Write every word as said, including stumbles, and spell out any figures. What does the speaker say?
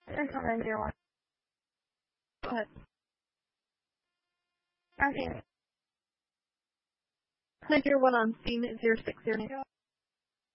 Central nine zero one. Go ahead. Okay. nine zero one on scene zero six zero nine.